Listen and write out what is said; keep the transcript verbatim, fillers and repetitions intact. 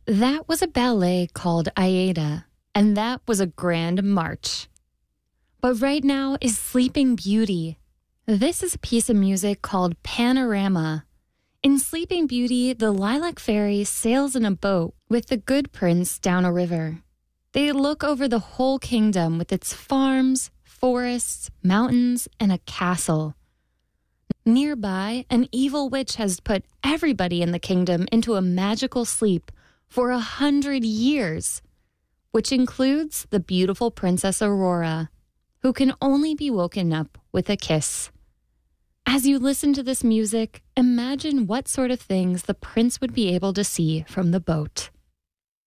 That was a ballet called Aida, and that was a grand march. But right now is Sleeping Beauty. This is a piece of music called Panorama. In Sleeping Beauty, the Lilac Fairy sails in a boat with the Good Prince down a river. They look over the whole kingdom with its farms, forests, mountains, and a castle. Nearby, an evil witch has put everybody in the kingdom into a magical sleep for a hundred years, which includes the beautiful Princess Aurora, who can only be woken up with a kiss. As you listen to this music, imagine what sort of things the prince would be able to see from the boat.